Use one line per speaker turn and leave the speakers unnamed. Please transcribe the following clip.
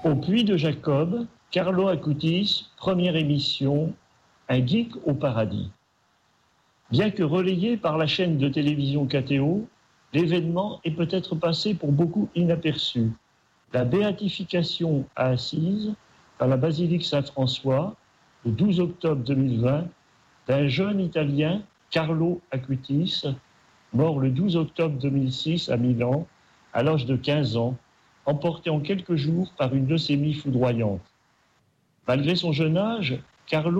Au Puy de Jacob, Carlo Acutis, première émission, un geek au paradis. Bien que relayé par la chaîne de télévision KTO, l'événement est peut-être passé pour beaucoup inaperçu. La béatification à Assise, par la basilique Saint-François, le 12 octobre 2020, d'un jeune Italien, Carlo Acutis, mort le 12 octobre 2006 à Milan, à l'âge de 15 ans, emporté en quelques jours par une leucémie foudroyante. Malgré son jeune âge, Carlo